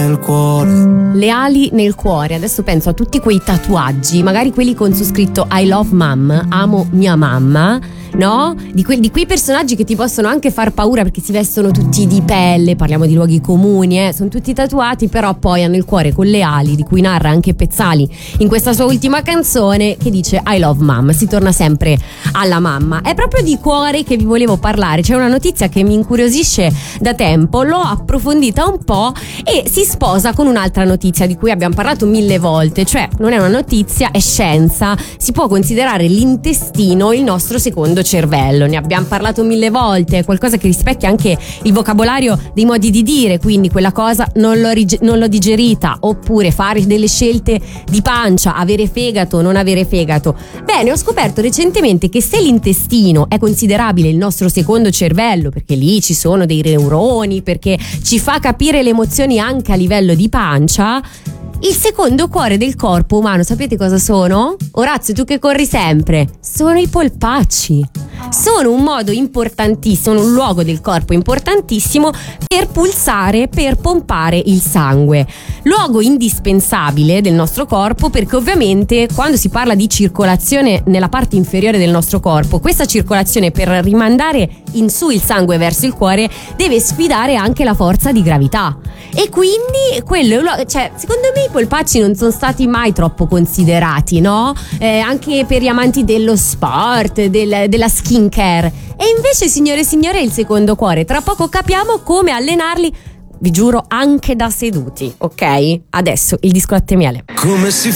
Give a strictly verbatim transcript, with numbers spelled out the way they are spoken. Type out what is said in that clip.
nel cuore. Le ali nel cuore. Adesso penso a tutti quei tatuaggi, magari quelli con su scritto I love mom, amo mia mamma, no? Di, que- di quei personaggi che ti possono anche far paura perché si vestono tutti di pelle, parliamo di luoghi comuni, eh? Sono tutti tatuati, però poi hanno il cuore con le ali, di cui narra anche Pezzali in questa sua ultima canzone, che dice I love mom, si torna sempre alla mamma. È proprio di cuore che vi volevo parlare. C'è una notizia che mi incuriosisce da tempo, l'ho approfondita un po' e si sposa con un'altra notizia di cui abbiamo parlato mille volte, cioè non è una notizia, è scienza. Si può considerare l'intestino il nostro secondo cervello, ne abbiamo parlato mille volte, è qualcosa che rispecchia anche il vocabolario dei modi di dire, quindi quella cosa non l'ho, rig- non l'ho digerita, oppure fare delle scelte di pancia, avere fegato, non avere fegato. Bene, ho scoperto recentemente che se l'intestino è considerabile il nostro secondo cervello, perché lì ci sono dei neuroni, perché ci fa capire le emozioni anche a livello di pancia, il secondo cuore del corpo umano, sapete cosa sono? Orazio, tu che corri sempre, sono i polpacci. Sono un modo importantissimo, un luogo del corpo importantissimo per pulsare, per pompare il sangue. Luogo indispensabile del nostro corpo, perché ovviamente quando si parla di circolazione nella parte inferiore del nostro corpo, questa circolazione, per rimandare in su il sangue verso il cuore, deve sfidare anche la forza di gravità. E quindi quello, cioè, secondo me i polpacci non sono stati mai troppo considerati, no? Eh, anche per gli amanti dello sport, del, della skincare. E invece, signore e signori, è il secondo cuore. Tra poco capiamo come allenarli, vi giuro, anche da seduti, ok? Adesso il disco latte miele. Come si